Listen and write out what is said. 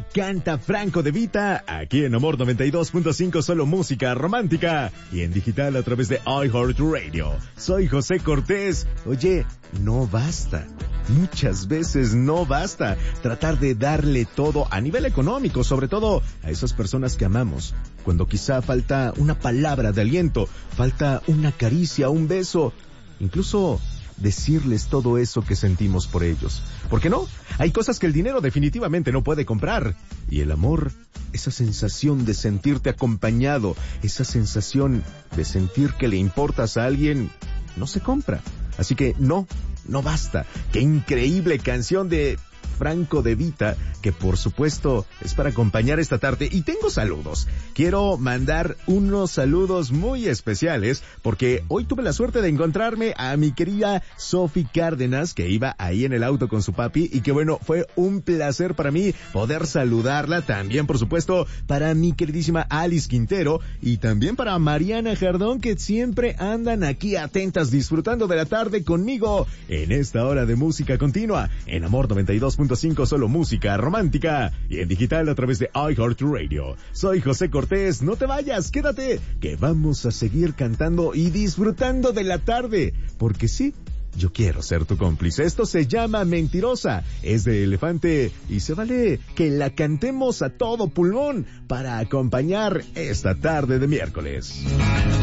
canta Franco De Vita, aquí en Amor 92.5, solo música romántica, y en digital a través de iHeartRadio. Soy José Cortés. Oye, no basta. Muchas veces no basta tratar de darle todo a nivel económico, sobre todo a esas personas que amamos, cuando quizá falta una palabra de aliento, falta una caricia, un beso, incluso decirles todo eso que sentimos por ellos. ¿Por qué no? Hay cosas que el dinero definitivamente no puede comprar. Y el amor, esa sensación de sentirte acompañado, esa sensación de sentir que le importas a alguien, no se compra. Así que no basta. Qué increíble canción de Franco De Vita, que por supuesto es para acompañar esta tarde. Y tengo saludos. Quiero mandar unos saludos muy especiales porque hoy tuve la suerte de encontrarme a mi querida Sofi Cárdenas, que iba ahí en el auto con su papi, y que bueno, fue un placer para mí poder saludarla. También, por supuesto, para mi queridísima Alice Quintero y también para Mariana Jardón, que siempre andan aquí atentas disfrutando de la tarde conmigo en esta hora de música continua en Amor 92.5, solo música romántica, y en digital a través de iHeartRadio. Soy José Cortés, no te vayas, quédate, que vamos a seguir cantando y disfrutando de la tarde, porque sí, yo quiero ser tu cómplice. Esto se llama Mentirosa, es de Elefante, y se vale que la cantemos a todo pulmón para acompañar esta tarde de miércoles.